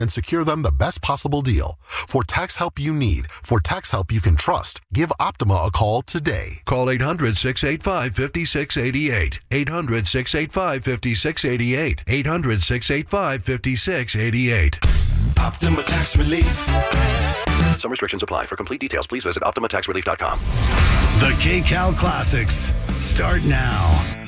and secure them the best possible deal. For tax help you need, for tax help you can trust, give Optima a call today. Call 800-685-5688. 800-685-5688. 800-685-5688. Optima Tax Relief. Some restrictions apply. For complete details, please visit OptimaTaxRelief.com. The KCAL Classics start now.